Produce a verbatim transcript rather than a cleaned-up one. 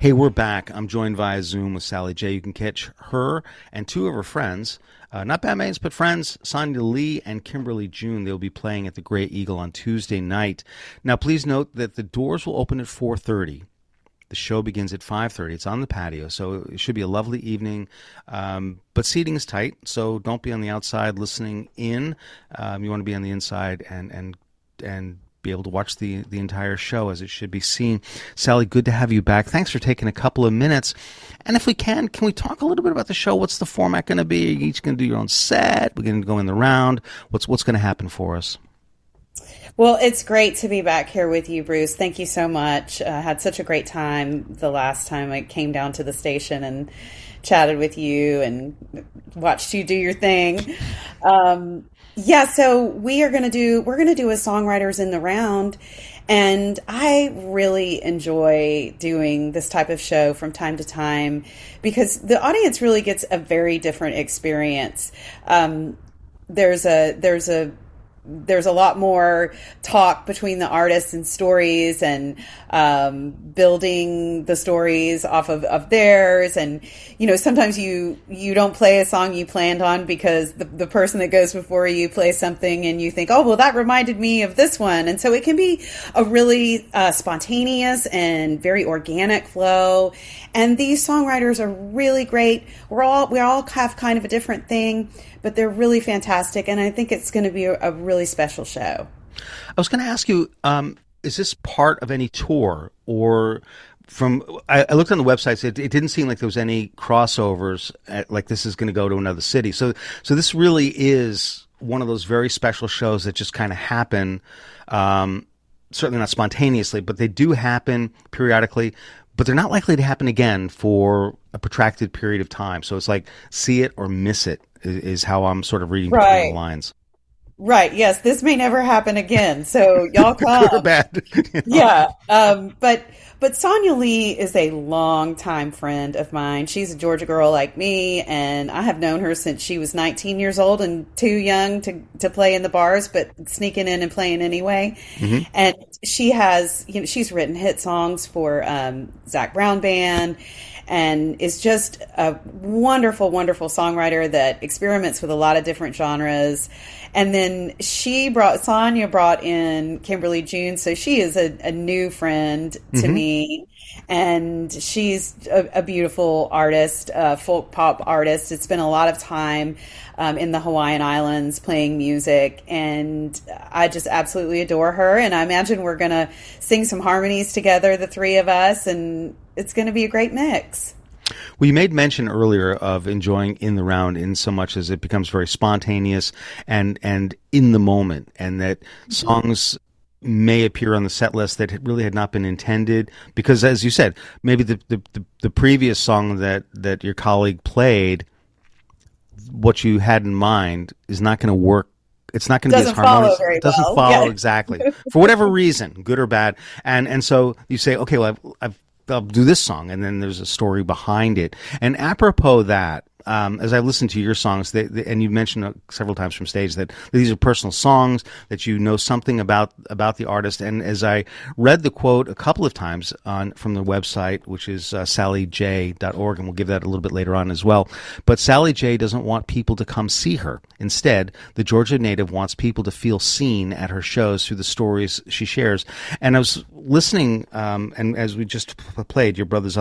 Hey, we're back. I'm joined via Zoom with Sally J. You can catch her and two of her friends, uh, not bandmates, but friends, Sonya Lee and Kimberly June. They'll be playing at the Grey Eagle on Tuesday night. Now, please note that the doors will open at four thirty. The show begins at five thirty. It's on the patio, so it should be a lovely evening. Um, but seating is tight, so don't be on the outside listening in. Um, you want to be on the inside and and and be able to watch the, the entire show as it should be seen. Sally, good to have you back. Thanks for taking a couple of minutes. And if we can, can we talk a little bit about the show? What's the format going to be? Are you each going to do your own set? We're going to go in the round. What's what's going to happen for us? Well, it's great to be back here with you, Bruce. Thank you so much. I uh, had such a great time the last time I came down to the station and chatted with you and watched you do your thing. Um, yeah, so we are going to do, we're going to do a Songwriters in the Round. And I really enjoy doing this type of show from time to time because the audience really gets a very different experience. Um, there's a, there's a, There's a lot more talk between the artists and stories and um, building the stories off of, of theirs. And, you know, sometimes you you don't play a song you planned on because the, the person that goes before you plays something and you think, oh, well, that reminded me of this one. And so it can be a really uh, spontaneous and very organic flow. And these songwriters are really great. We're all, we all have kind of a different thing, but they're really fantastic. And I think it's going to be a, a really special show. I was going to ask you, um, is this part of any tour or from, I, I looked on the websites, it, it didn't seem like there was any crossovers at, like this is going to go to another city. So, so this really is one of those very special shows that just kind of happen, um, certainly not spontaneously, but they do happen periodically. But they're not likely to happen again for a protracted period of time. So it's like see it or miss it is how I'm sort of reading right. between the lines. Right. Yes. This may never happen again. So y'all come. Good or bad. You know? Yeah. Um, but, but Sonya Lee is a longtime friend of mine. She's a Georgia girl like me, and I have known her since she was nineteen years old and too young to, to play in the bars, but sneaking in and playing anyway. Mm-hmm. And she has, you know, she's written hit songs for um, Zac Brown Band, and is just a wonderful, wonderful songwriter that experiments with a lot of different genres. And then she brought, Sonya brought in Kimberly June, so she is a, a new friend to mm-hmm. me. And she's a, a beautiful artist, a folk pop artist. It's been a lot of time um, in the Hawaiian Islands playing music, and I just absolutely adore her. And I imagine we're going to sing some harmonies together, the three of us, and it's going to be a great mix. Well, you made mention earlier of enjoying In the Round in so much as it becomes very spontaneous and, and in the moment, and that songs may appear on the set list that really had not been intended because, as you said, maybe the, the, the, the previous song that, that your colleague played, what you had in mind is not going to work. It's not going to be as harmonious. It doesn't well. follow yeah. exactly for whatever reason, good or bad. And and so you say, okay, well, I've, I've I'll do this song, and then there's a story behind it. And apropos that, um, as I listened to your songs, they, they, and you mentioned uh, several times from stage that these are personal songs, that you know something about about the artist. And as I read the quote a couple of times on from the website, which is uh, sally j dot org, and we'll give that a little bit later on as well. But Sally J doesn't want people to come see her. Instead, the Georgia native wants people to feel seen at her shows through the stories she shares. And I was listening, um, and as we just played, Your Brother's